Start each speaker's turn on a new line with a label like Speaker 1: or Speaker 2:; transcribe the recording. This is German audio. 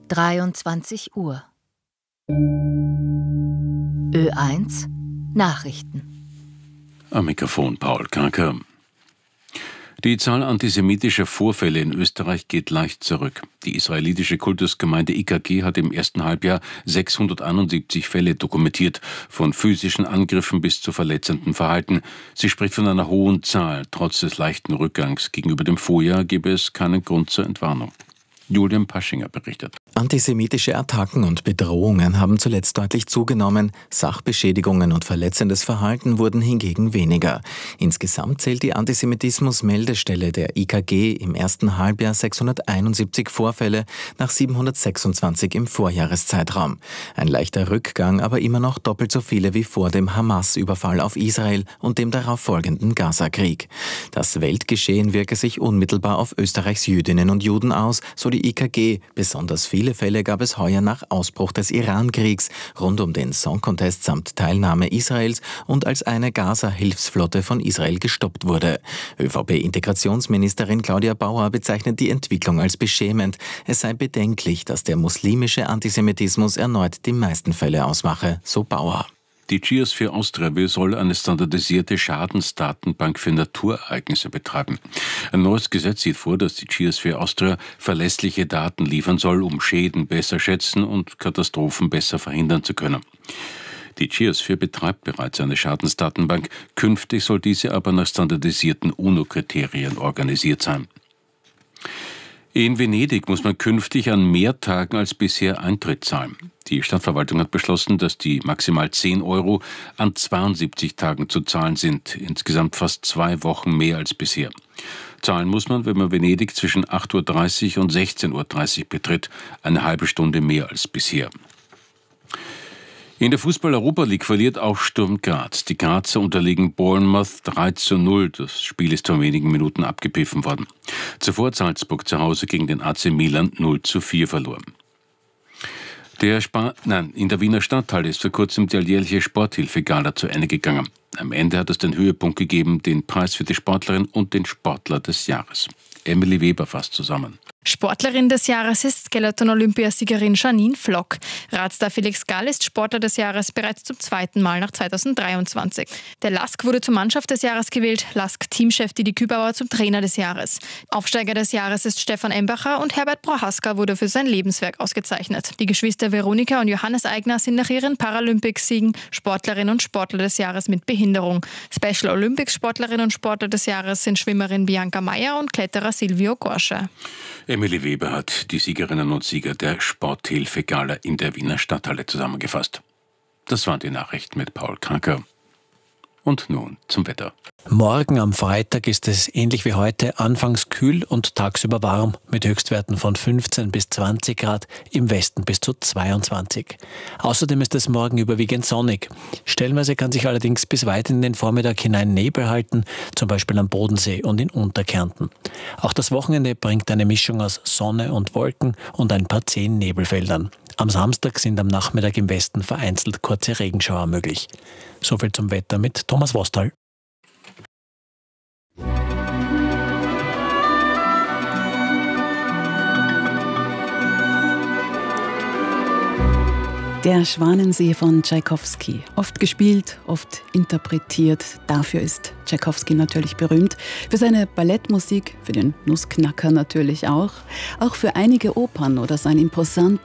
Speaker 1: 23 Uhr. Ö1 Nachrichten.
Speaker 2: Am Mikrofon Paul Karker. Die Zahl antisemitischer Vorfälle in Österreich geht leicht zurück. Die israelitische Kultusgemeinde IKG hat im ersten Halbjahr 671 Fälle dokumentiert, von physischen Angriffen bis zu verletzendem Verhalten. Sie spricht von einer hohen Zahl. Trotz des leichten Rückgangs gegenüber dem Vorjahr gebe es keinen Grund zur Entwarnung. Julian Paschinger berichtet.
Speaker 3: Antisemitische Attacken und Bedrohungen haben zuletzt deutlich zugenommen. Sachbeschädigungen und verletzendes Verhalten wurden hingegen weniger. Insgesamt zählt die Antisemitismus-Meldestelle der IKG im ersten Halbjahr 671 Vorfälle nach 726 im Vorjahreszeitraum. Ein leichter Rückgang, aber immer noch doppelt so viele wie vor dem Hamas-Überfall auf Israel und dem darauf folgenden Gaza-Krieg. Das Weltgeschehen wirke sich unmittelbar auf Österreichs Jüdinnen und Juden aus, so die IKG. Besonders viele Fälle gab es heuer nach Ausbruch des Iran-Kriegs, rund um den Song Contest samt Teilnahme Israels und als eine Gaza-Hilfsflotte von Israel gestoppt wurde. ÖVP-Integrationsministerin Claudia Bauer bezeichnet die Entwicklung als beschämend. Es sei bedenklich, dass der muslimische Antisemitismus erneut die meisten Fälle ausmache, so Bauer.
Speaker 2: Die Geosphere Austria soll eine standardisierte Schadensdatenbank für Naturereignisse betreiben. Ein neues Gesetz sieht vor, dass die Geosphere Austria verlässliche Daten liefern soll, um Schäden besser schätzen und Katastrophen besser verhindern zu können. Die Geosphere betreibt bereits eine Schadensdatenbank. Künftig soll diese aber nach standardisierten UNO-Kriterien organisiert sein. In Venedig muss man künftig an mehr Tagen als bisher Eintritt zahlen. Die Stadtverwaltung hat beschlossen, dass die maximal 10 € an 72 Tagen zu zahlen sind. Insgesamt fast 2 Wochen mehr als bisher. Zahlen muss man, wenn man Venedig zwischen 8:30 Uhr und 16:30 Uhr betritt. Eine halbe Stunde mehr als bisher. In der Fußball-Europa League verliert auch Sturm Graz. Die Grazer unterliegen Bournemouth 3:0. Das Spiel ist vor wenigen Minuten abgepfiffen worden. Zuvor hat Salzburg zu Hause gegen den AC Milan 0:4 verloren. In der Wiener Stadthalle ist vor kurzem die alljährliche Sporthilfe-Gala zu Ende gegangen. Am Ende hat es den Höhepunkt gegeben, den Preis für die Sportlerin und den Sportler des Jahres. Emily Weber fasst zusammen.
Speaker 4: Sportlerin des Jahres ist Skeleton-Olympiasiegerin Janine Flock. Radstar Felix Gall ist Sportler des Jahres bereits zum zweiten Mal nach 2023. Der LASK wurde zur Mannschaft des Jahres gewählt, LASK-Teamchef Didi Kübauer zum Trainer des Jahres. Aufsteiger des Jahres ist Stefan Embacher und Herbert Prohaska wurde für sein Lebenswerk ausgezeichnet. Die Geschwister Veronika und Johannes Eigner sind nach ihren Paralympics-Siegen Sportlerin und Sportler des Jahres mit Behinderung. Special Olympics-Sportlerin und Sportler des Jahres sind Schwimmerin Bianca Meyer und Kletterer Silvio Gorsche.
Speaker 2: Emily Weber hat die Siegerinnen und Sieger der Sporthilfe-Gala in der Wiener Stadthalle zusammengefasst. Das waren die Nachrichten mit Paul Karker. Und nun zum Wetter.
Speaker 5: Morgen am Freitag ist es ähnlich wie heute anfangs kühl und tagsüber warm mit Höchstwerten von 15 bis 20 Grad, im Westen bis zu 22. Außerdem ist es morgen überwiegend sonnig. Stellenweise kann sich allerdings bis weit in den Vormittag hinein Nebel halten, zum Beispiel am Bodensee und in Unterkärnten. Auch das Wochenende bringt eine Mischung aus Sonne und Wolken und ein paar 10 Nebelfeldern. Am Samstag sind am Nachmittag im Westen vereinzelt kurze Regenschauer möglich. Soviel zum Wetter mit Thomas Wostal.
Speaker 6: Der Schwanensee von Tschaikowski. Oft gespielt, oft interpretiert. Dafür ist Tschaikowski natürlich berühmt. Für seine Ballettmusik, für den Nussknacker natürlich auch. Auch für einige Opern oder sein imposantes